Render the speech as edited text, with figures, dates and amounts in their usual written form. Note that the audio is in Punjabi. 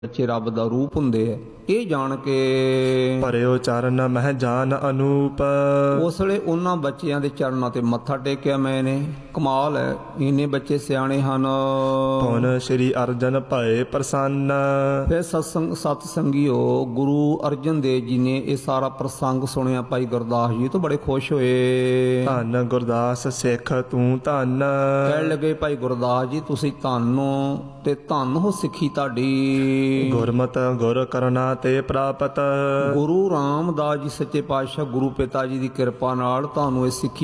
ਬੱਚੇ ਰੱਬ ਦਾ ਰੂਪ ਹੁੰਦੇ ਆ। ਇਹ ਜਾਣ ਕੇ ਭਰਿਓ ਚਰਨ ਮਹਿ ਜਾਨ ਅਨੂਪ। ਉਸ ਵੇਲੇ ਉਹਨਾਂ ਬੱਚਿਆਂ ਦੇ ਚਰਨਾਂ ਤੇ ਮੱਥਾ ਟੇਕਿਆ ਮੈਨੇ। ਕਮਾਲ ਹੈ, ਇੰਨੇ ਬੱਚੇ ਸਿਆਣੇ ਹਨ। ਹੁਣ ਸ੍ਰੀ ਅਰਜਨ ਭਏ ਪ੍ਰਸੰਨ। ਫਿਰ ਸਤ ਸੰਗੀਓ ਗੁਰੂ ਅਰਜਨ ਦੇਵ ਜੀ ਨੇ ਇਹ ਸਾਰਾ ਪ੍ਰਸੰਗ ਸੁਣਿਆ ਭਾਈ ਗੁਰਦਾਸ ਜੀ ਤੋਂ, ਬੜੇ ਖੁਸ਼ ਹੋਏ। ਧੰਨ ਗੁਰਦਾਸ ਸਿੱਖ ਤੂੰ ਧੰਨ। ਕਹਿਣ ਲੱਗੇ ਭਾਈ ਗੁਰਦਾਸ ਜੀ ਤੁਸੀਂ ਧੰਨ ਹੋ ਤੇ ਧੰਨ ਹੋ ਸਿੱਖੀ ਤੁਹਾਡੀ। ਗੁਰਮਤਿ ਗੁਰ ਕਰਨਾ ਤੇ ਪ੍ਰਾਪਤ। ਗੁਰੂ ਰਾਮਦਾਸ ਜੀ ਸੱਚੇ ਪਾਤਸ਼ਾਹ ਗੁਰੂ ਪਿਤਾ ਜੀ ਦੀ ਕਿਰਪਾ ਨਾਲ ਤੁਹਾਨੂੰ ਇਹ ਸਿੱਖੀ